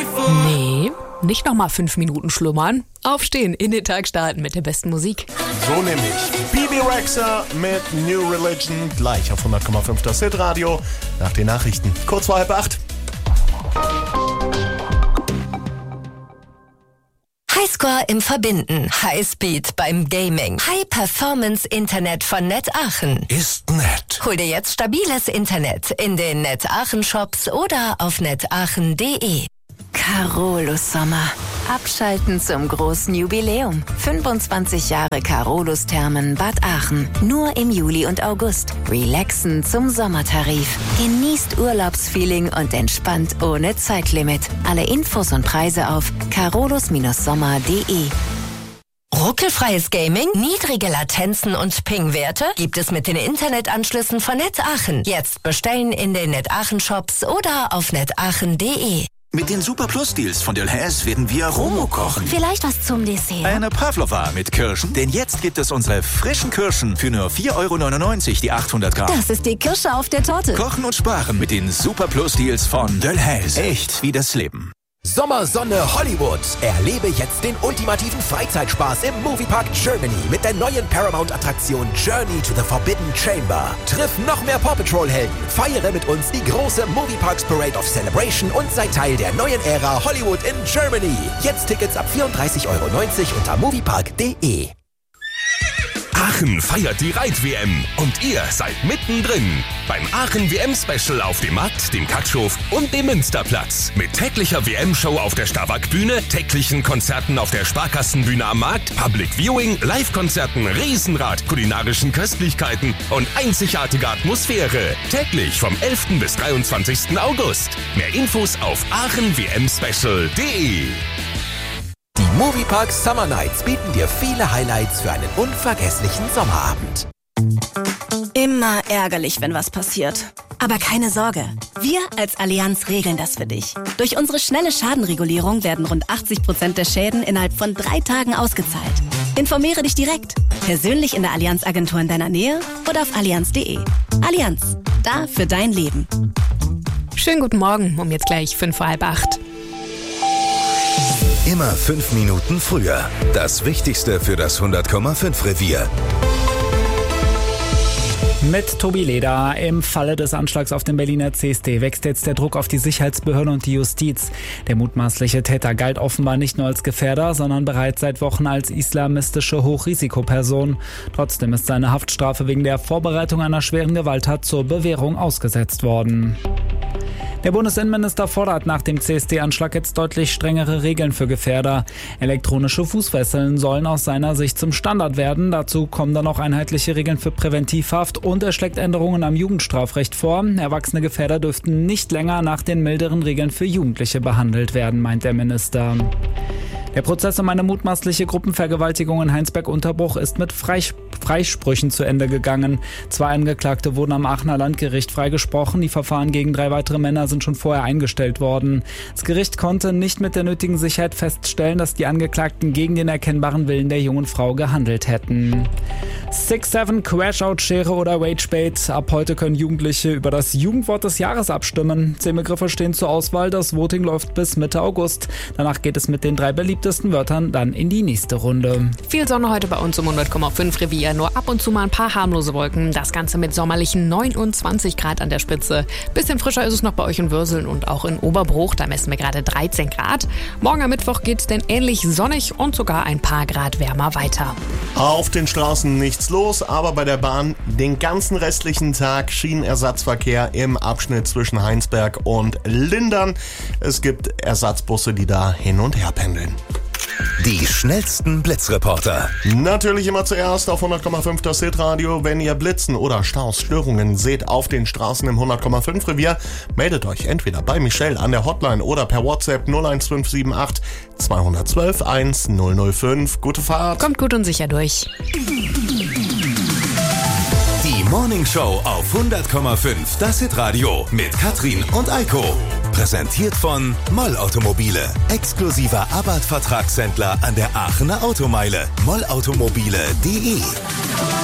Nee, nicht nochmal 5 Minuten schlummern. Aufstehen, in den Tag starten mit der besten Musik. So nämlich. Bebe Rexha mit New Religion, gleich auf 100,5 das Hitradio. Nach den Nachrichten, kurz vor 7:30. Highscore im Verbinden, Highspeed beim Gaming, High-Performance-Internet von Net Aachen. Ist nett. Hol dir jetzt stabiles Internet in den Net Aachen Shops oder auf netaachen.de. Carolus Sommer. Abschalten zum großen Jubiläum. 25 Jahre Carolus Thermen Bad Aachen. Nur im Juli und August. Relaxen zum Sommertarif. Genießt Urlaubsfeeling und entspannt ohne Zeitlimit. Alle Infos und Preise auf carolus-sommer.de. Ruckelfreies Gaming, niedrige Latenzen und Ping-Werte gibt es mit den Internetanschlüssen von Net Aachen. Jetzt bestellen in den Net Aachen Shops oder auf netaachen.de. Mit den Super Plus Deals von Delhaize werden wir Romo kochen. Vielleicht was zum Dessert. Eine Pavlova mit Kirschen, denn jetzt gibt es unsere frischen Kirschen für nur 4,99 € die 800 Gramm. Das ist die Kirsche auf der Torte. Kochen und sparen mit den Super Plus Deals von Delhaize. Echt wie das Leben. Sommersonne Hollywood. Erlebe jetzt den ultimativen Freizeitspaß im Moviepark Germany mit der neuen Paramount-Attraktion Journey to the Forbidden Chamber. Triff noch mehr Paw Patrol-Helden, feiere mit uns die große Movieparks Parade of Celebration und sei Teil der neuen Ära Hollywood in Germany. Jetzt Tickets ab 34,90 € unter moviepark.de. Aachen feiert die Reit-WM und ihr seid mittendrin. Beim Aachen-WM-Special auf dem Markt, dem Katschhof und dem Münsterplatz. Mit täglicher WM-Show auf der Starwack-Bühne, täglichen Konzerten auf der Sparkassenbühne am Markt, Public Viewing, Live-Konzerten, Riesenrad, kulinarischen Köstlichkeiten und einzigartige Atmosphäre. Täglich vom 11. bis 23. August. Mehr Infos auf aachenwmspecial.de. Die Moviepark Summer Nights bieten dir viele Highlights für einen unvergesslichen Sommerabend. Immer ärgerlich, wenn was passiert. Aber keine Sorge, wir als Allianz regeln das für dich. Durch unsere schnelle Schadenregulierung werden rund 80% der Schäden innerhalb von 3 Tagen ausgezahlt. Informiere dich direkt, persönlich in der Allianz-Agentur in deiner Nähe oder auf allianz.de. Allianz, da für dein Leben. Schönen guten Morgen, um jetzt gleich 7:05. Immer 5 Minuten früher. Das Wichtigste für das 100,5 Revier. Mit Tobi Leder. Im Falle des Anschlags auf den Berliner CSD wächst jetzt der Druck auf die Sicherheitsbehörden und die Justiz. Der mutmaßliche Täter galt offenbar nicht nur als Gefährder, sondern bereits seit Wochen als islamistische Hochrisikoperson. Trotzdem ist seine Haftstrafe wegen der Vorbereitung einer schweren Gewalttat zur Bewährung ausgesetzt worden. Der Bundesinnenminister fordert nach dem CSD-Anschlag jetzt deutlich strengere Regeln für Gefährder. Elektronische Fußfesseln sollen aus seiner Sicht zum Standard werden. Dazu kommen dann auch einheitliche Regeln für Präventivhaft und er schlägt Änderungen am Jugendstrafrecht vor. Erwachsene Gefährder dürften nicht länger nach den milderen Regeln für Jugendliche behandelt werden, meint der Minister. Der Prozess um eine mutmaßliche Gruppenvergewaltigung in Heinsberg-Unterbruch ist mit Freisprüchen zu Ende gegangen. 2 Angeklagte wurden am Aachener Landgericht freigesprochen. Die Verfahren gegen 3 weitere Männer sind schon vorher eingestellt worden. Das Gericht konnte nicht mit der nötigen Sicherheit feststellen, dass die Angeklagten gegen den erkennbaren Willen der jungen Frau gehandelt hätten. 6-7, Crash-Out-Schere oder Ragebait. Ab heute können Jugendliche über das Jugendwort des Jahres abstimmen. 10 Begriffe stehen zur Auswahl. Das Voting läuft bis Mitte August. Danach geht es mit den 3 beliebtesten Wörtern dann in die nächste Runde. Viel Sonne heute bei uns im 100,5 Revier. Nur ab und zu mal ein paar harmlose Wolken. Das Ganze mit sommerlichen 29 Grad an der Spitze. Bisschen frischer ist es noch bei euch in Würseln und auch in Oberbruch. Da messen wir gerade 13 Grad. Morgen am Mittwoch geht es denn ähnlich sonnig und sogar ein paar Grad wärmer weiter. Auf den Straßen nichts los, aber bei der Bahn den ganzen restlichen Tag Schienenersatzverkehr im Abschnitt zwischen Heinsberg und Lindern. Es gibt Ersatzbusse, die da hin und her pendeln. Die schnellsten Blitzreporter. Natürlich immer zuerst auf 100,5 das Hitradio. Wenn ihr Blitzen oder Staus, Störungen seht auf den Straßen im 100,5 Revier, meldet euch entweder bei Michelle an der Hotline oder per WhatsApp 01578 212 1005. Gute Fahrt. Kommt gut und sicher durch. Die Morning Show auf 100,5 das Hitradio mit Katrin und Eiko. Präsentiert von Moll Automobile. Exklusiver Abarth-Vertragshändler an der Aachener Automeile. mollautomobile.de